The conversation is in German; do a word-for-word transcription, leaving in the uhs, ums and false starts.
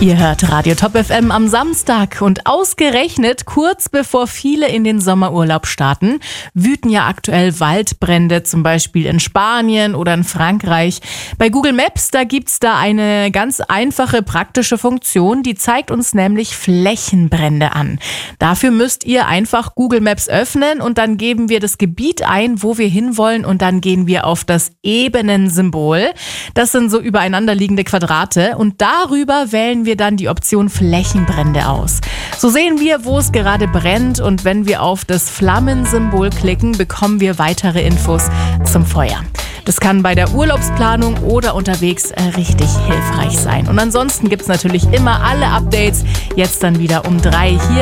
Ihr hört Radio Top F M am Samstag und ausgerechnet kurz bevor viele in den Sommerurlaub starten, wüten ja aktuell Waldbrände, zum Beispiel in Spanien oder in Frankreich. Bei Google Maps, da gibt's da eine ganz einfache, praktische Funktion, die zeigt uns nämlich Flächenbrände an. Dafür müsst ihr einfach Google Maps öffnen und dann geben wir das Gebiet ein, wo wir hinwollen, und dann gehen wir auf das Ebenensymbol. Das sind so übereinander liegende Quadrate und darüber wählen wir dann die Option Flächenbrände aus. So sehen wir, wo es gerade brennt, und wenn wir auf das Flammensymbol klicken, bekommen wir weitere Infos zum Feuer. Das kann bei der Urlaubsplanung oder unterwegs richtig hilfreich sein. Und ansonsten gibt es natürlich immer alle Updates, jetzt dann wieder um drei hier